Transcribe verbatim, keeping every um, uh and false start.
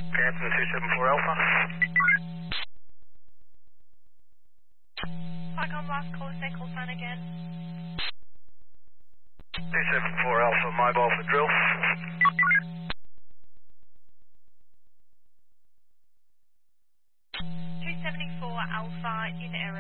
Captain two seven four Alpha. Icon last call, say call sign again. two seven four Alpha, mobile for drill. two seventy-four Alpha in error.